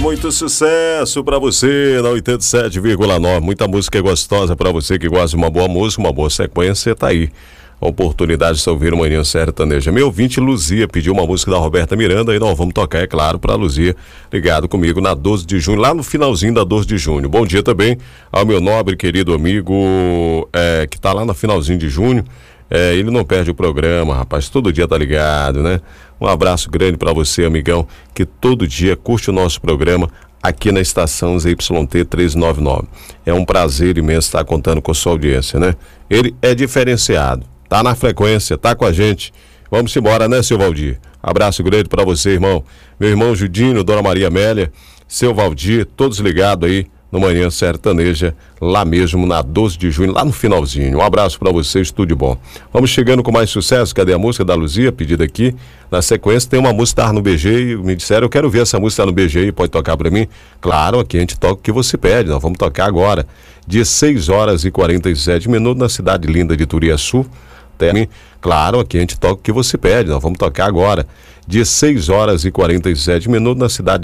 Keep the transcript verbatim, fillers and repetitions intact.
muito sucesso pra você na oitenta e sete vírgula nove. Muita música gostosa pra você que gosta de uma boa música, uma boa sequência, tá aí. A oportunidade de ouvir o Manhã Sertaneja. Meu ouvinte Luzia pediu uma música da Roberta Miranda e nós vamos tocar, é claro, pra Luzia, ligado comigo na doze de junho, lá no finalzinho da doze de junho. Bom dia também ao meu nobre querido amigo é, que tá lá no finalzinho de junho. É, ele não perde o programa, rapaz, todo dia tá ligado, né? Um abraço grande pra você, amigão, que todo dia curte o nosso programa aqui na estação Z Y T trezentos e noventa e nove. É um prazer imenso estar contando com a sua audiência, né? Ele é diferenciado, tá na frequência, tá com a gente. Vamos embora, né, seu Valdir? Abraço grande pra você, irmão. Meu irmão Judinho, Dona Maria Amélia, seu Valdir, todos ligados aí no Manhã Sertaneja, lá mesmo na doze de junho, lá no finalzinho. Um abraço pra vocês, tudo de bom. Vamos chegando com mais sucesso. Cadê a música da Luzia, pedida aqui? Na sequência tem uma música tá no B G e me disseram, eu quero ver essa música tá no B G e pode tocar pra mim? Claro, aqui a gente toca o que você pede, nós vamos tocar agora. dezesseis horas e quarenta e sete minutos na cidade linda de Turiaçu. Tem, claro, aqui a gente toca o que você pede, nós vamos tocar agora. dezesseis horas e quarenta e sete minutos na cidade